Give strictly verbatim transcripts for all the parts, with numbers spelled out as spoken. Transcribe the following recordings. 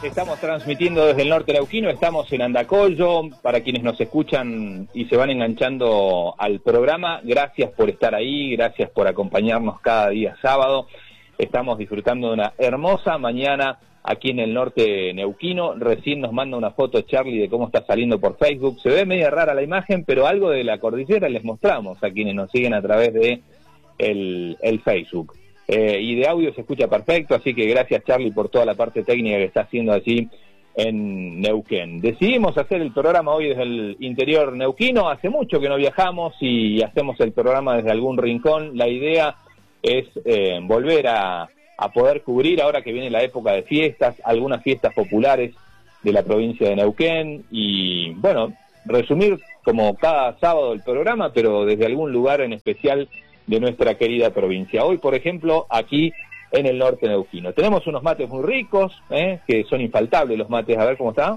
Estamos transmitiendo desde el norte neuquino, estamos en Andacollo. Para quienes nos escuchan y se van enganchando al programa, gracias por estar ahí, gracias por acompañarnos cada día sábado. Estamos disfrutando de una hermosa mañana aquí en el norte neuquino. Recién nos manda una foto Charlie de cómo está saliendo por Facebook. Se ve media rara la imagen, pero algo de la cordillera les mostramos a quienes nos siguen a través de el, el Facebook. Eh, y de audio se escucha perfecto, así que gracias Charlie por toda la parte técnica que está haciendo allí en Neuquén. Decidimos hacer el programa hoy desde el interior neuquino. Hace mucho que no viajamos y hacemos el programa desde algún rincón. La idea es eh, volver a, a poder cubrir, ahora que viene la época de fiestas, algunas fiestas populares de la provincia de Neuquén y, bueno, resumir como cada sábado el programa, pero desde algún lugar en especial de nuestra querida provincia. Hoy, por ejemplo, aquí en el norte neuquino. Tenemos unos mates muy ricos, ¿eh? que son infaltables los mates. A ver cómo está.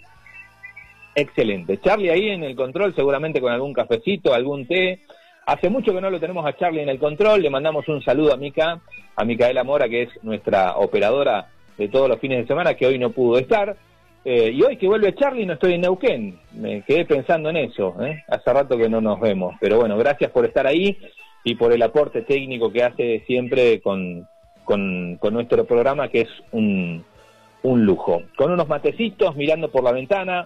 Excelente. Charlie ahí en el control, seguramente con algún cafecito, algún té. Hace mucho que no lo tenemos a Charlie en el control. Le mandamos un saludo a Mica, a Micaela Mora, que es nuestra operadora de todos los fines de semana, que hoy no pudo estar. Eh, y hoy que vuelve Charlie no estoy en Neuquén. Me quedé pensando en eso. ¿eh? Hace rato que no nos vemos. Pero bueno, gracias por estar ahí y por el aporte técnico que hace siempre con, con, con nuestro programa, que es un, un lujo. Con unos matecitos, mirando por la ventana,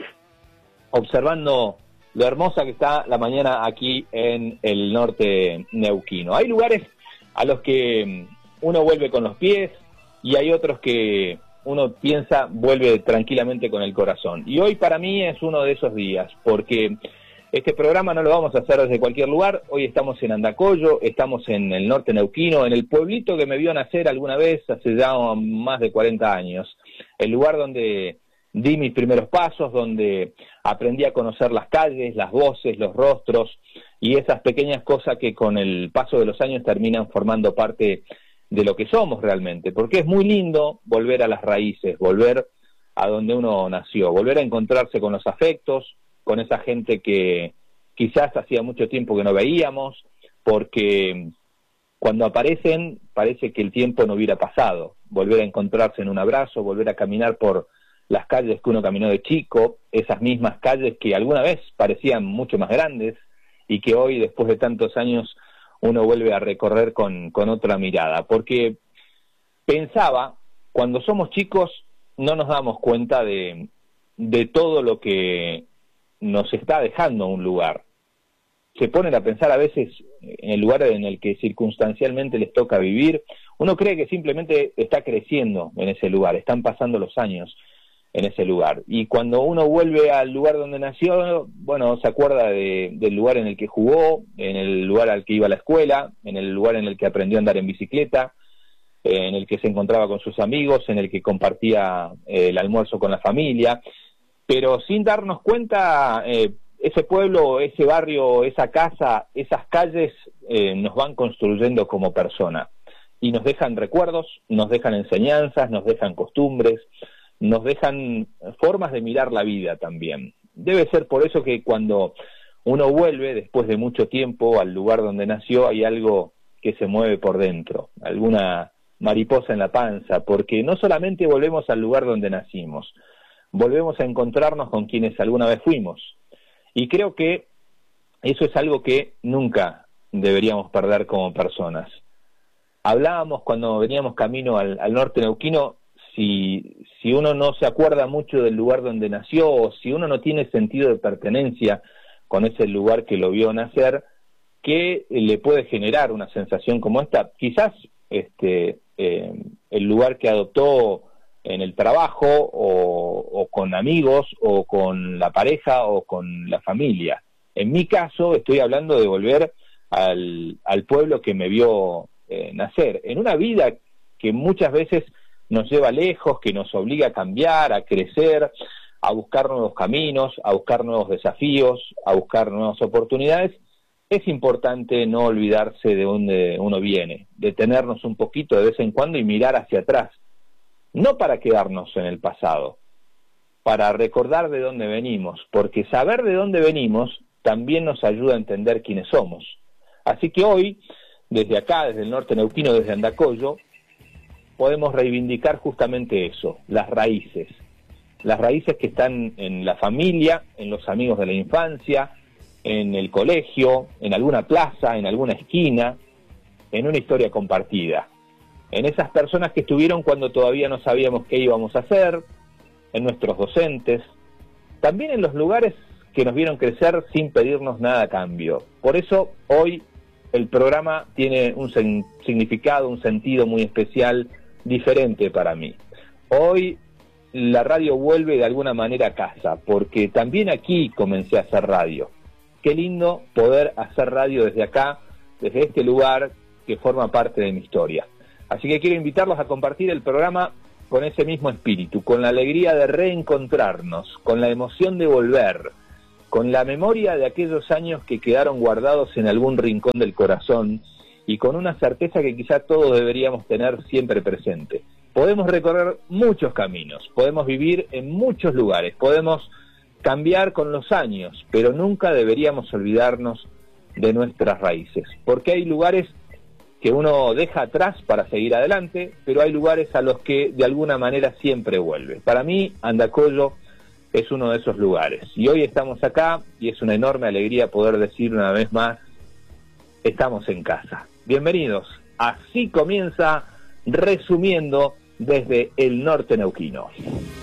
observando lo hermosa que está la mañana aquí en el norte neuquino. Hay lugares a los que uno vuelve con los pies y hay otros que uno piensa vuelve tranquilamente con el corazón. Y hoy para mí es uno de esos días, porque este programa no lo vamos a hacer desde cualquier lugar. Hoy estamos en Andacollo, estamos en el norte neuquino, en el pueblito que me vio nacer alguna vez, hace ya más de cuarenta años. El lugar donde di mis primeros pasos, donde aprendí a conocer las calles, las voces, los rostros y esas pequeñas cosas que con el paso de los años terminan formando parte de lo que somos realmente. Porque es muy lindo volver a las raíces, volver a donde uno nació, volver a encontrarse con los afectos, con esa gente que quizás hacía mucho tiempo que no veíamos, porque cuando aparecen parece que el tiempo no hubiera pasado. Volver a encontrarse en un abrazo, volver a caminar por las calles que uno caminó de chico, esas mismas calles que alguna vez parecían mucho más grandes y que hoy, después de tantos años, uno vuelve a recorrer con, con otra mirada. Porque pensaba, cuando somos chicos no nos damos cuenta de, de todo lo que nos está dejando un lugar. Se ponen a pensar a veces en el lugar en el que circunstancialmente les toca vivir. Uno cree que simplemente está creciendo en ese lugar, están pasando los años en ese lugar. Y cuando uno vuelve al lugar donde nació, bueno, se acuerda de, del lugar en el que jugó, en el lugar al que iba a la escuela, en el lugar en el que aprendió a andar en bicicleta, en el que se encontraba con sus amigos, en el que compartía eh, el almuerzo con la familia. Pero sin darnos cuenta, eh, ese pueblo, ese barrio, esa casa, esas calles eh, nos van construyendo como persona y nos dejan recuerdos, nos dejan enseñanzas, nos dejan costumbres, nos dejan formas de mirar la vida también. Debe ser por eso que cuando uno vuelve después de mucho tiempo al lugar donde nació, hay algo que se mueve por dentro, alguna mariposa en la panza, porque no solamente volvemos al lugar donde nacimos, volvemos a encontrarnos con quienes alguna vez fuimos. Y creo que eso es algo que nunca deberíamos perder como personas. Hablábamos cuando veníamos camino al, al norte neuquino, si, si uno no se acuerda mucho del lugar donde nació, o si uno no tiene sentido de pertenencia con ese lugar que lo vio nacer, ¿qué le puede generar una sensación como esta? Quizás este, eh, el lugar que adoptó en el trabajo, o, o con amigos, o con la pareja, o con la familia. En mi caso, estoy hablando de volver al, al pueblo que me vio eh, nacer, en una vida que muchas veces nos lleva lejos, que nos obliga a cambiar, a crecer, a buscar nuevos caminos, a buscar nuevos desafíos, a buscar nuevas oportunidades. Es importante no olvidarse de dónde uno viene, detenernos un poquito de vez en cuando y mirar hacia atrás. No para quedarnos en el pasado, para recordar de dónde venimos, porque saber de dónde venimos también nos ayuda a entender quiénes somos. Así que hoy, desde acá, desde el norte neuquino, desde Andacollo, podemos reivindicar justamente eso, las raíces. Las raíces que están en la familia, en los amigos de la infancia, en el colegio, en alguna plaza, en alguna esquina, en una historia compartida. En esas personas que estuvieron cuando todavía no sabíamos qué íbamos a hacer, en nuestros docentes, también en los lugares que nos vieron crecer sin pedirnos nada a cambio. Por eso hoy el programa tiene un significado, un sentido muy especial, diferente para mí. Hoy la radio vuelve de alguna manera a casa, porque también aquí comencé a hacer radio. Qué lindo poder hacer radio desde acá, desde este lugar que forma parte de mi historia. Así que quiero invitarlos a compartir el programa con ese mismo espíritu, con la alegría de reencontrarnos, con la emoción de volver, con la memoria de aquellos años que quedaron guardados en algún rincón del corazón y con una certeza que quizá todos deberíamos tener siempre presente. Podemos recorrer muchos caminos, podemos vivir en muchos lugares, podemos cambiar con los años, pero nunca deberíamos olvidarnos de nuestras raíces, porque hay lugares que uno deja atrás para seguir adelante, pero hay lugares a los que de alguna manera siempre vuelve. Para mí, Andacollo es uno de esos lugares, y hoy estamos acá, y es una enorme alegría poder decir una vez más, estamos en casa. Bienvenidos, así comienza Resumiendo desde el norte neuquino.